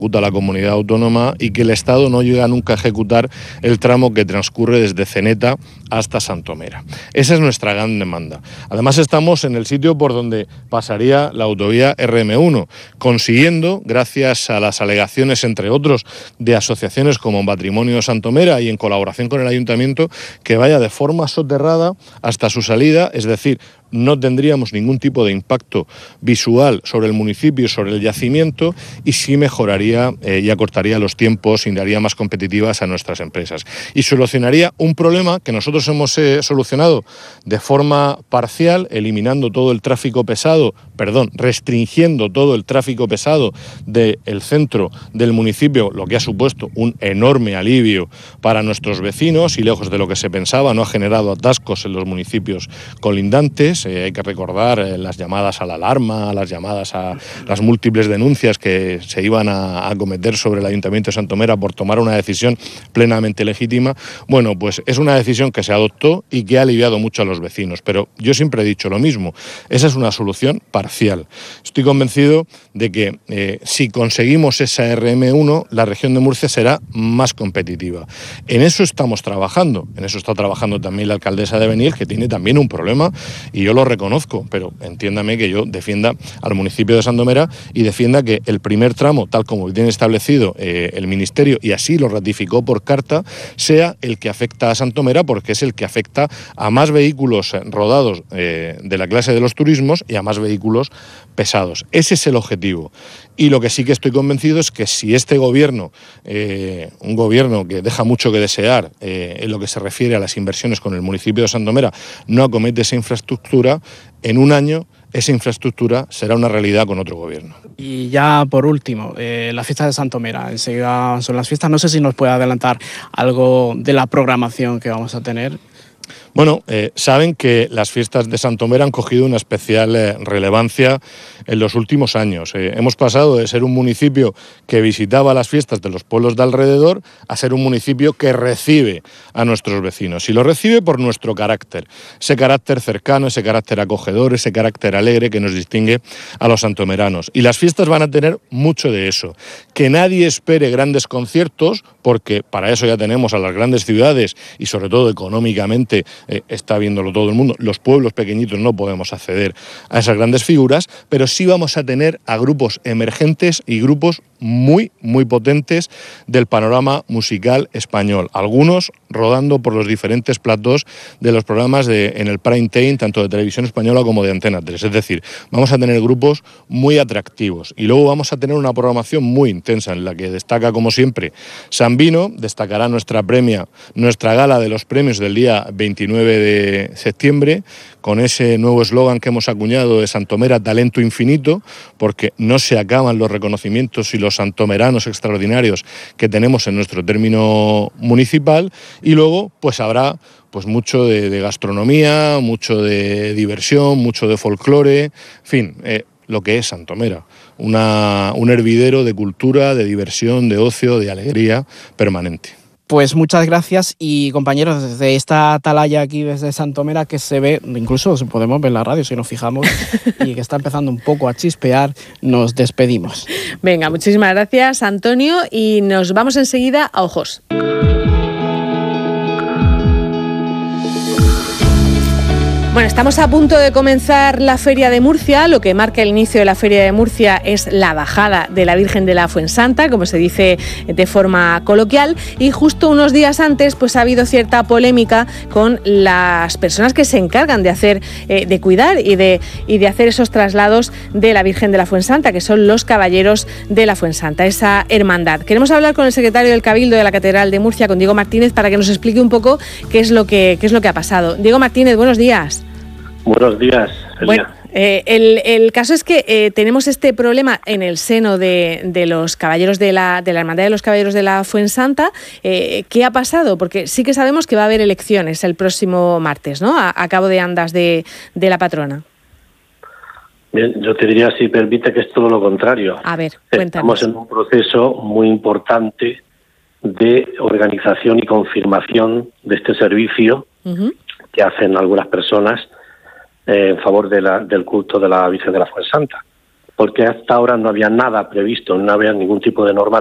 ejecuta la comunidad autónoma y que el Estado no llega nunca a ejecutar el tramo que transcurre desde Ceneta hasta Santomera. Esa es nuestra gran demanda. Además, estamos en el sitio por donde pasaría la autovía RM1, consiguiendo, gracias a las alegaciones, entre otros, de asociaciones como Patrimonio Santomera y en colaboración con el Ayuntamiento, que vaya de forma soterrada hasta su salida, es decir, no tendríamos ningún tipo de impacto visual sobre el municipio, sobre el yacimiento, y sí mejoraría y acortaría los tiempos y daría más competitivas a nuestras empresas. Y solucionaría un problema que nosotros hemos solucionado de forma parcial, eliminando todo el tráfico pesado, restringiendo todo el tráfico pesado del centro del municipio, lo que ha supuesto un enorme alivio para nuestros vecinos y lejos de lo que se pensaba, no ha generado atascos en los municipios colindantes. Hay que recordar las llamadas a la alarma, las llamadas a las múltiples denuncias que se iban a cometer sobre el Ayuntamiento de Santomera por tomar una decisión plenamente legítima. Bueno, pues es una decisión que se adoptó y que ha aliviado mucho a los vecinos, pero yo siempre he dicho lo mismo, esa es una solución parcial. Estoy convencido de que si conseguimos esa RM1, la región de Murcia será más competitiva. En eso estamos trabajando, en eso está trabajando también la alcaldesa de Beniel, que tiene también un problema, y yo lo reconozco, pero entiéndame que yo defienda al municipio de Santomera y defienda que el primer tramo, tal como tiene establecido el Ministerio, y así lo ratificó por carta, sea el que afecta a Santomera, porque es el que afecta a más vehículos rodados de la clase de los turismos y a más vehículos pesados. Ese es el objetivo. Y lo que sí que estoy convencido es que si este gobierno, un gobierno que deja mucho que desear en lo que se refiere a las inversiones con el municipio de Santomera, no acomete esa infraestructura, en un año esa infraestructura será una realidad con otro gobierno. Y ya por último, las fiestas de Santomera, enseguida son las fiestas, no sé si nos puede adelantar algo de la programación que vamos a tener. Bueno, saben que las fiestas de Santomera han cogido una especial relevancia en los últimos años. Hemos pasado de ser un municipio que visitaba las fiestas de los pueblos de alrededor a ser un municipio que recibe a nuestros vecinos. Y lo recibe por nuestro carácter, ese carácter cercano, ese carácter acogedor, ese carácter alegre que nos distingue a los santomeranos. Y las fiestas van a tener mucho de eso. Que nadie espere grandes conciertos, porque para eso ya tenemos a las grandes ciudades y sobre todo económicamente está viéndolo todo el mundo. Los pueblos pequeñitos no podemos acceder a esas grandes figuras, pero sí vamos a tener a grupos emergentes y grupos muy, muy potentes del panorama musical español. Algunos rodando por los diferentes platós de los programas en el prime time, tanto de Televisión Española como de Antena 3. Es decir, vamos a tener grupos muy atractivos y luego vamos a tener una programación muy intensa en la que destaca, como siempre, San Vino, destacará nuestra gala de los premios del día 29 de septiembre, con ese nuevo eslogan que hemos acuñado de Santomera, talento infinito, porque no se acaban los reconocimientos y los santomeranos extraordinarios que tenemos en nuestro término municipal. Y luego pues habrá pues mucho de gastronomía, mucho de diversión, mucho de folclore, en fin, lo que es Santomera, un hervidero de cultura, de diversión, de ocio, de alegría permanente. Pues muchas gracias y compañeros, desde esta atalaya aquí desde Santomera que se ve, incluso podemos ver la radio si nos fijamos, y que está empezando un poco a chispear, nos despedimos. Venga, muchísimas gracias Antonio y nos vamos enseguida a Ojos. Bueno, estamos a punto de comenzar la Feria de Murcia. Lo que marca el inicio de la Feria de Murcia es la bajada de la Virgen de la Fuensanta, como se dice de forma coloquial, y justo unos días antes pues ha habido cierta polémica con las personas que se encargan de cuidar y de hacer esos traslados de la Virgen de la Fuensanta, que son los Caballeros de la Fuensanta, esa hermandad. Queremos hablar con el secretario del Cabildo de la Catedral de Murcia, con Diego Martínez, para que nos explique un poco qué es lo que ha pasado. Diego Martínez, buenos días. Buenos días, Elia. Bueno, el caso es que tenemos este problema en el seno de los caballeros de la Hermandad de los Caballeros de la Fuensanta. ¿Qué ha pasado? Porque sí que sabemos que va a haber elecciones el próximo martes, ¿no? A cabo de andas de la patrona. Bien, yo te diría, si permite, que es todo lo contrario. A ver, cuéntanos. Estamos en un proceso muy importante de organización y confirmación de este servicio que hacen algunas personas en favor del culto de la Virgen de la Fuensanta. porque hasta ahora no había nada previsto, no había ningún tipo de norma